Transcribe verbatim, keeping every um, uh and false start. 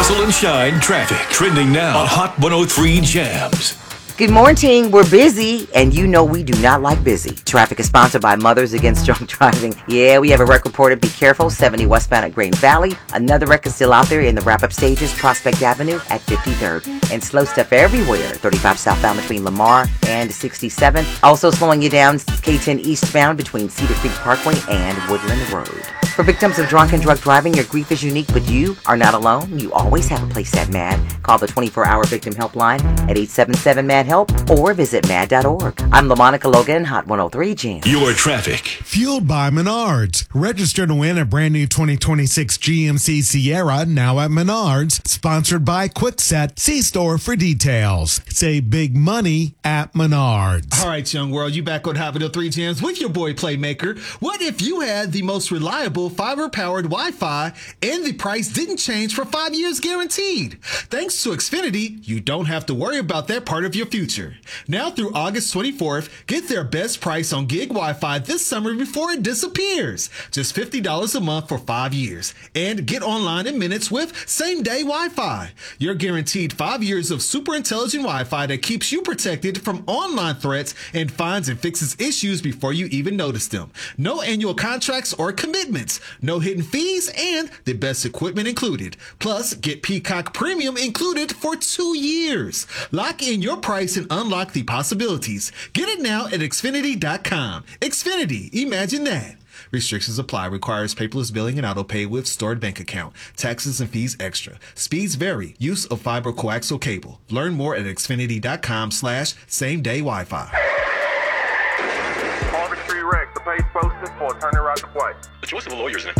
Hustle and shine traffic. Trending now on Hot one oh three Jams. Good morning. We're busy, and you know we do not like busy. Traffic is sponsored by Mothers Against Drunk Driving. Yeah, we have a wreck reported. Be careful. seventy westbound at Green Valley. Another wreck is still out there in the wrap-up stages. Prospect Avenue at fifty-third. And slow stuff everywhere. thirty-five southbound between Lamar and sixty-seven. Also slowing you down, K ten eastbound between Cedar Creek Parkway and Woodland Road. For victims of drunk and drug driving, your grief is unique, but you are not alone. You always have a place at MAD. Call the twenty-four hour victim helpline at eight seven seven MAD HELP or visit mad dot org. I'm LaMonica Logan, Hot one oh three Jams. Your traffic. Fueled by Menards. Register to win a brand new twenty twenty-six G M C Sierra now at Menards. Sponsored by Kwikset. See store for details. Save big money at Menards. All right, young world, you back on Hot one oh three Jams with your boy Playmaker. What if you had the most reliable fiber-powered Wi-Fi and the price didn't change for five years guaranteed? Thanks to Xfinity, you don't have to worry about that part of your future. Now through August twenty-fourth, get their best price on gig Wi-Fi this summer before it disappears. Just fifty dollars a month for five years. And get online in minutes with same-day Wi-Fi. You're guaranteed five years of super intelligent Wi-Fi that keeps you protected from online threats and finds and fixes issues before you even notice them. No annual contracts or commitments. No hidden fees and the best equipment included. Plus, get Peacock Premium included for two years. Lock in your price and unlock the possibilities. Get it now at Xfinity dot com. Xfinity, imagine that. Restrictions apply. Requires paperless billing and auto pay with stored bank account. Taxes and fees extra. Speeds vary. Use of fiber coaxial cable. Learn more at Xfinity dot com slash same day Wi-Fi. Harvard Street Rex, the page posted for turning right to play. The choice of a lawyer is an